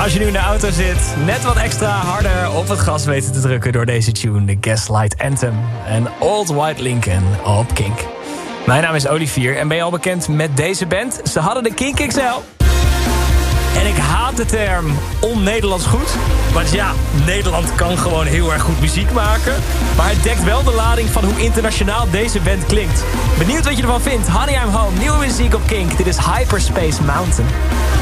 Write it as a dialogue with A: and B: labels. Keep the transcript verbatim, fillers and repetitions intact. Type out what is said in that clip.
A: Als je nu in de auto zit, net wat extra harder op het gas weten te drukken door deze tune, de Gaslight Anthem en Old White Lincoln op Kink. Mijn naam is Olivier en ben je al bekend met deze band? Ze hadden de Kink X L. En ik haat de term on-Nederlands goed. Want ja, Nederland kan gewoon heel erg goed muziek maken. Maar het dekt wel de lading van hoe internationaal deze band klinkt. Benieuwd wat je ervan vindt? Honey, I'm Home, nieuwe muziek op Kink. Dit is Hyperspace Mountain.